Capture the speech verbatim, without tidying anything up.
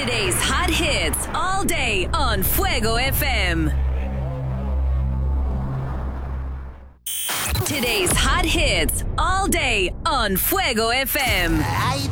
Today's hot hits all day on Fuego F M. Today's hot hits all day on Fuego F M. Hay